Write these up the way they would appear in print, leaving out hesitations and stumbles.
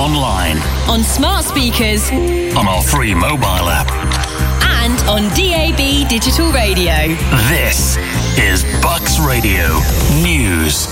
online, on smart speakers, on our free mobile app, and on DAB digital radio. This is Bucks Radio News.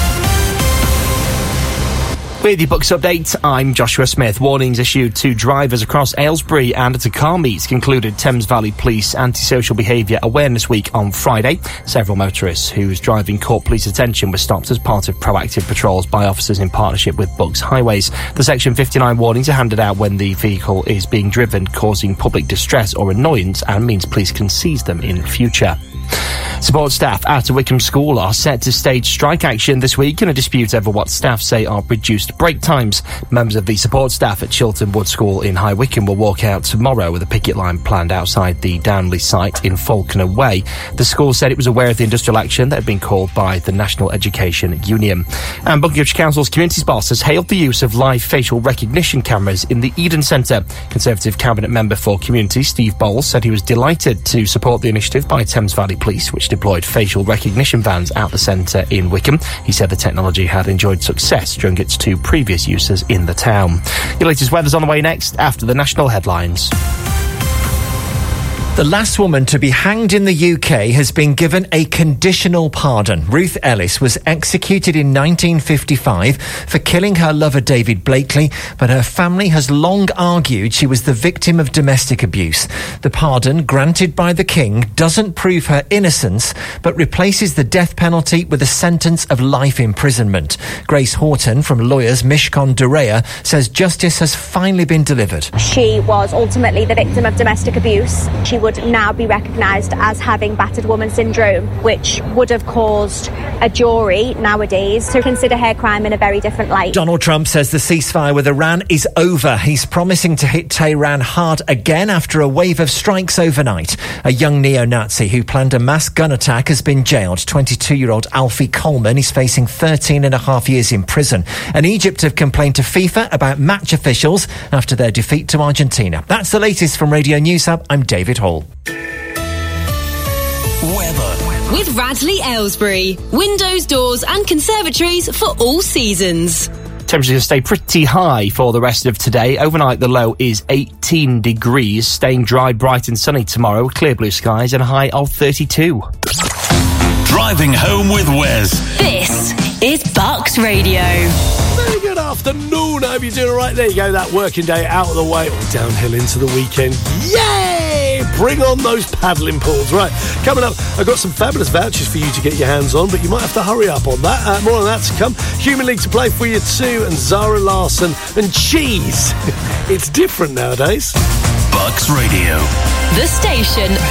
With your Bucks update, I'm Joshua Smith. Warnings issued to drivers across Aylesbury and at a car meet concluded Thames Valley Police Antisocial Behaviour Awareness Week on Friday. Several motorists whose driving caught police attention were stopped as part of proactive patrols by officers in partnership with Bucks Highways. The Section 59 warnings are handed out when the vehicle is being driven, causing public distress or annoyance, and means police can seize them in future. Support staff at a Wickham school are set to stage strike action this week in a dispute over what staff say are reduced break times. Members of the support staff at Chilton Wood School in High Wycombe will walk out tomorrow with a picket line planned outside the Downley site in Falconer Way. The school said it was aware of the industrial action that had been called by the National Education Union. And Buckinghamshire Council's Communities Boss has hailed the use of live facial recognition cameras in the Eden Centre. Conservative Cabinet Member for Community Steve Bowles said he was delighted to support the initiative by Thames Valley Police, which deployed facial recognition vans out the centre in Wickham. He said the technology had enjoyed success during its two previous uses in the town. Your latest weather's on the way next after the national headlines. The last woman to be hanged in the UK has been given a conditional pardon. Ruth Ellis was executed in 1955 for killing her lover David Blakely, but her family has long argued she was the victim of domestic abuse. The pardon, granted by the King, doesn't prove her innocence, but replaces the death penalty with a sentence of life imprisonment. Grace Horton from lawyers Mishcon Durea says justice has finally been delivered. She was ultimately the victim of domestic abuse. She would now be recognised as having battered woman syndrome, which would have caused a jury nowadays to consider her crime in a very different light. Donald Trump says the ceasefire with Iran is over. He's promising to hit Tehran hard again after a wave of strikes overnight. A young neo-Nazi who planned a mass gun attack has been jailed. 22-year-old Alfie Coleman is facing 13 and a half years in prison. And Egypt have complained to FIFA about match officials after their defeat to Argentina. That's the latest from Radio News Hub. I'm David Hall. Weather. With Radley Aylesbury. Windows, doors and conservatories for all seasons. Temperatures will stay pretty high for the rest of today. Overnight, the low is 18 degrees. Staying dry, bright and sunny tomorrow. Clear blue skies and a high of 32. Driving home with Wes. This is Bucks Radio. Very good afternoon. I hope you're doing all right. There you go, that working day out of the way, or downhill into the weekend. Yay! Bring on those paddling pools. Right, coming up, I've got some fabulous vouchers for you to get your hands on, but you might have to hurry up on that. More on that to come. Human League to play for you too, and Zara Larsson and cheese. It's different nowadays. Bucks Radio. The station